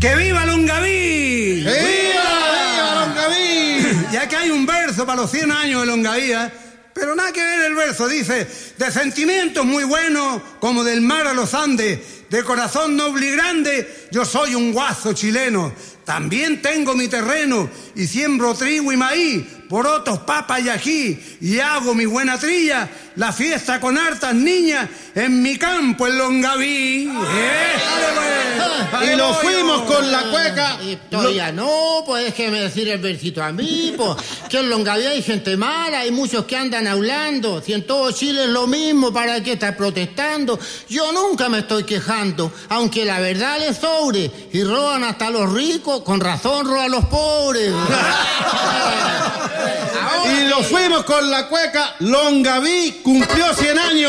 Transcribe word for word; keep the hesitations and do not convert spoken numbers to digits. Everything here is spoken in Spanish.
¡Que viva Longaví! ¡Viva, viva Longaví! Ya que hay un verso para los cien años de Longaví, ¿eh? Pero nada que ver el verso, dice: de sentimientos muy buenos, como del mar a los Andes, de corazón noble y grande, yo soy un guaso chileno. También tengo mi terreno y siembro trigo y maíz, porotos, papas y ají, y hago mi buena trilla, la fiesta con hartas niñas en mi campo en Longaví. ¿Eh? Y nos fuimos con la cueca. Y todavía no, pues déjeme decir el versito a mí, pues, que en Longaví hay gente mala, hay muchos que andan hablando. Si en todo Chile es lo mismo, ¿para qué estar protestando? Yo nunca me estoy quejando, aunque la verdad les sobre, y roban hasta los ricos, con razón roban los pobres. Y nos fuimos con la cueca. Longaví cumplió cien años.